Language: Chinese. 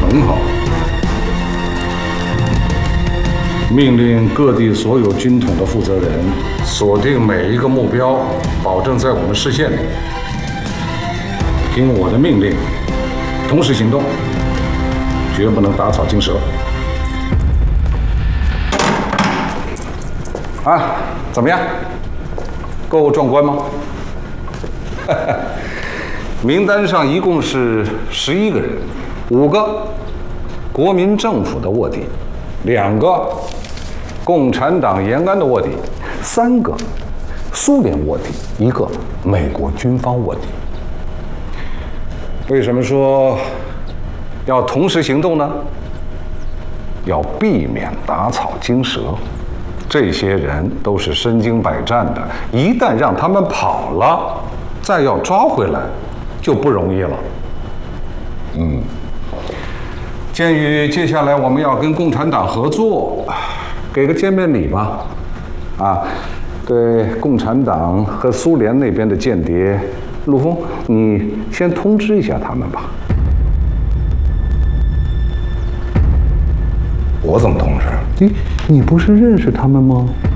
很好。命令各地所有军统的负责人锁定每一个目标，保证在我们视线里。听我的命令，同时行动，绝不能打草惊蛇。啊，怎么样？够壮观吗？名单上一共是11个人，5个国民政府的卧底，2个共产党延安的卧底，3个苏联卧底，1个美国军方卧底。为什么说要同时行动呢？要避免打草惊蛇。这些人都是身经百战的，一旦让他们跑了，再要抓回来就不容易了。鉴于接下来我们要跟共产党合作，给个见面礼吧。对共产党和苏联那边的间谍，陆丰，你先通知一下他们吧。我怎么通知？你不是认识他们吗？